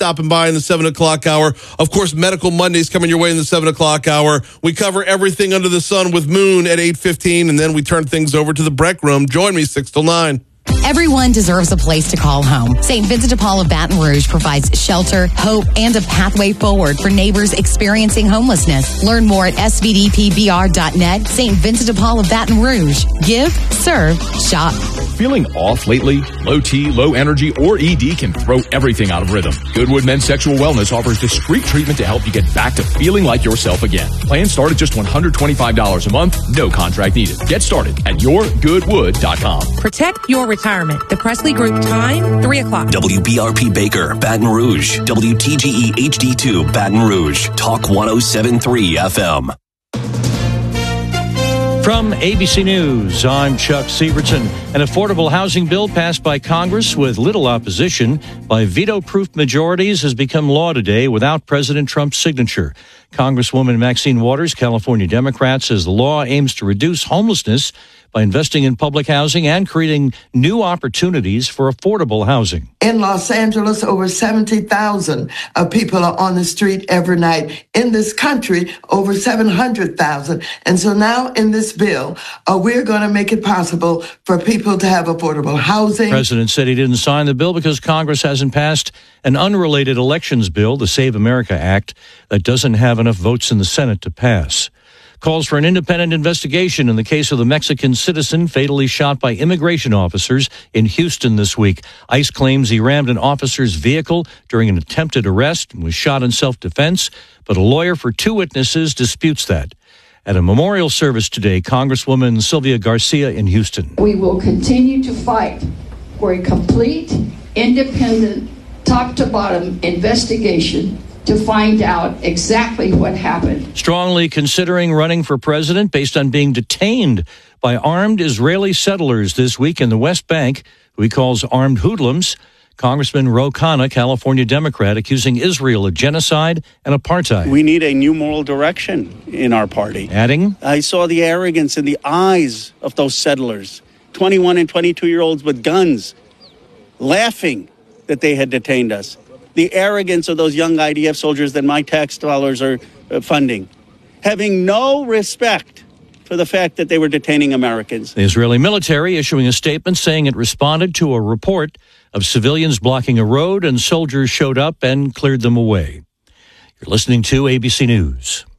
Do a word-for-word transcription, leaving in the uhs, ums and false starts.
stopping by in the seven o'clock hour. Of course, Medical Mondays coming your way in the seven o'clock hour. We cover everything under the sun with Moon at eight fifteen, and then we turn things over to the Breck Room. Join me six till nine. Everyone deserves a place to call home. Saint Vincent de Paul of Baton Rouge provides shelter, hope, and a pathway forward for neighbors experiencing homelessness. Learn more at s v d p b r dot net. Saint Vincent de Paul of Baton Rouge. Give, serve, shop. Feeling off lately? Low T, low energy, or E D can throw everything out of rhythm. Goodwood Men's Sexual Wellness offers discreet treatment to help you get back to feeling like yourself again. Plans start at just one hundred twenty-five dollars a month. No contract needed. Get started at your goodwood dot com. Protect your retirement. The Presley Group time, three o'clock. W B R P Baker, Baton Rouge. W T G E H D two, Baton Rouge. Talk one oh seven point three F M. From A B C News, I'm Chuck Severson. An affordable housing bill passed by Congress with little opposition by veto-proof majorities has become law today without President Trump's signature. Congresswoman Maxine Waters, California Democrat, says the law aims to reduce homelessness by investing in public housing and creating new opportunities for affordable housing. In Los Angeles, over seventy thousand uh, people are on the street every night. In this country, over seven hundred thousand. And so now in this bill, uh, we're going to make it possible for people to have affordable housing. The president said he didn't sign the bill because Congress hasn't passed an unrelated elections bill, the Save America Act, that doesn't have enough votes in the Senate to pass. Calls for an independent investigation in the case of the Mexican citizen fatally shot by immigration officers in Houston this week. ICE claims he rammed an officer's vehicle during an attempted arrest and was shot in self-defense, but a lawyer for two witnesses disputes that. At a memorial service today, Congresswoman Sylvia Garcia in Houston. We will continue to fight for a complete, independent, top-to-bottom investigation to find out exactly what happened. Strongly considering running for president based on being detained by armed Israeli settlers this week in the West Bank, who he calls armed hoodlums, Congressman Ro Khanna, California Democrat, accusing Israel of genocide and apartheid. We need a new moral direction in our party. Adding, I saw the arrogance in the eyes of those settlers, twenty-one and twenty-two-year-olds with guns, laughing that they had detained us. The arrogance of those young I D F soldiers that my tax dollars are funding, having no respect for the fact that they were detaining Americans. The Israeli military issuing a statement saying it responded to a report of civilians blocking a road and soldiers showed up and cleared them away. You're listening to A B C News.